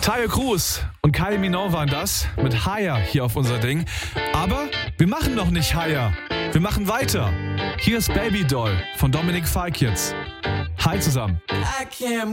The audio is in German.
Tayo Cruz und Kylie Minogue waren das mit Higher hier auf unser Ding. Aber wir machen noch nicht Higher. Wir machen weiter. Hier ist Baby Doll von Dominic Fike jetzt. Hi zusammen.